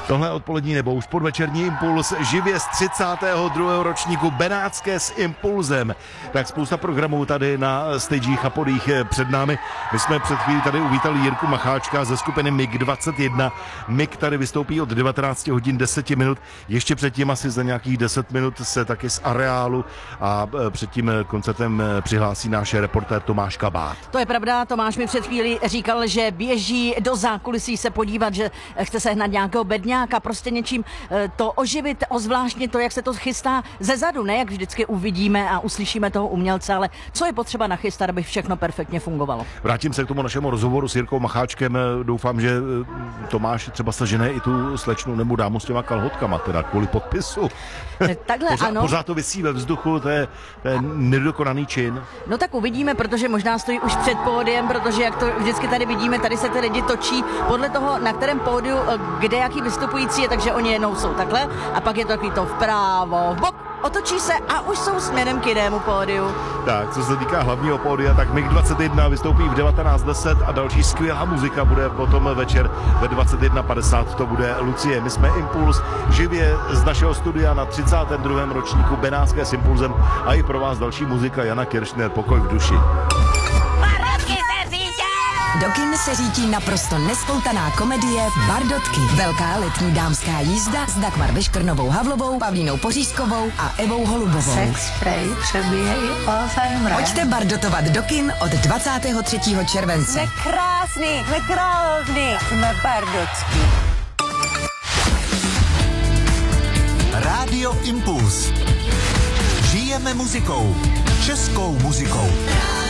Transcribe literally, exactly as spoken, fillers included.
Tohle odpolední nebo už podvečerní Impuls živě z třicátého druhého ročníku Benátské s Impulzem. Tak spousta programů tady na stagech a podích před námi. My jsme před chvílí tady uvítali Jirku Macháčka ze skupiny M I G dvacet jedna. M I G tady vystoupí od devatenáct hodin deset minut. Ještě předtím asi za nějakých deset minut se taky z areálu a před tím koncertem přihlásí náš reportér Tomáš Kabát. To je pravda, Tomáš mi před chvílí říkal, že běží do zákulisí se podívat, že chce sehnat nějakého bedňáka, prostě něčím to oživit, ozvláštně to, jak se to chystá ze zadu, ne jak vždycky uvidíme a uslyšíme toho umělce, ale co je potřeba nachystat, aby všechno perfektně fungovalo. Vrátím se k tomu našemu rozhovoru s Jirkou Macháčkem. Doufám, že Tomáš třeba sežene i tu slečnu nebo dámu s těma kalhotkama, teda kvůli podpisu. Takhle pořád, ano. Pořád to visí ve vzduchu, to je, to je nedokonaný čin. No tak uvidíme, protože možná stojí už před pódiem, protože jak to vždycky tady vidíme, tady se ty lidi točí podle toho, na kterém pódiu, kde jaký vystupující je, takže oni jednou jsou takhle a pak je to takový to vpravo, v bok, otočí se a už jsou směrem k jinému pódiu. Tak, co se týká hlavního pódia, tak M I G dvacet jedna vystoupí v devatenáct deset a další skvělá muzika bude potom večer ve dvacet jedna padesát, to bude Lucie. My jsme Impuls živě z našeho studia na třicátém druhém ročníku Benátské s Impulzem a i pro vás další muzika Jana Kiršner, Pokoj v duši. Do kin se řítí naprosto nespoutaná komedie Bardotky. Velká letní dámská jízda s Dagmar Vyškrnovou Havlovou, Pavlínou Pořízkovou a Evou Holubovou. Sex spray přebíje i Alzheimer. Pojďte bardotovat do kin od dvacátého třetího července. Jsme krásný, jsme krásný, jsme bardocky. Rádio Impuls. Žijeme muzikou. Českou muzikou.